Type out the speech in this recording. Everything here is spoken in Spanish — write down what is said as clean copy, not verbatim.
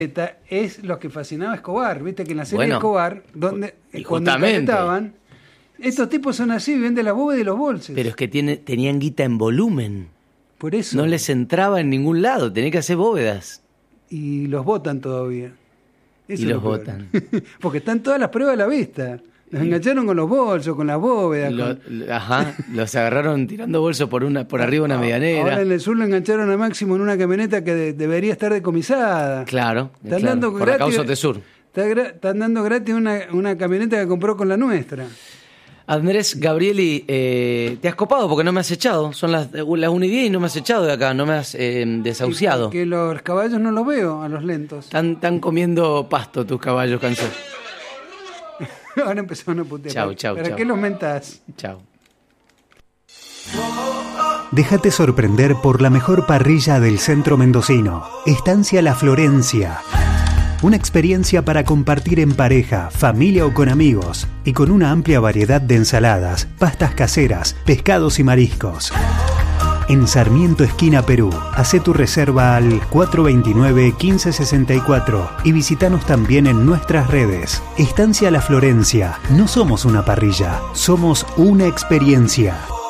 es lo que fascinaba a Escobar. Viste que en la serie de Escobar, donde y cuando justamente estaban, estos tipos son así, viven de la bóveda y los bolsos. pero es que tenían guita en volumen. Por eso. No les entraba en ningún lado, tenía que hacer bóvedas. Y los votan todavía. Eso Y es los lo peor. votan. Porque están todas las pruebas a la vista. Los engancharon con los bolsos, con las bóvedas. Los agarraron tirando bolsos por arriba de una medianera. Ahora en el sur lo engancharon a Máximo en una camioneta que debería estar decomisada. Claro, Están dando por la gratis, causa de sur. Están dando gratis una camioneta que compró con la nuestra. Andrés Gabrieli, te has copado porque no me has echado. Son las 1:10 y no me has echado de acá, no me has desahuciado. Que los caballos no los veo a los lentos. Están comiendo pasto tus caballos cansados. Ahora empezaron a putear. Chau. ¿Para qué los mentás? Chau. Déjate sorprender por la mejor parrilla del centro mendocino. Estancia La Florencia. Una experiencia para compartir en pareja, familia o con amigos. Y con una amplia variedad de ensaladas, pastas caseras, pescados y mariscos. En Sarmiento, esquina Perú. Hacé tu reserva al 429-1564 y visítanos también en nuestras redes. Estancia La Florencia. No somos una parrilla, somos una experiencia.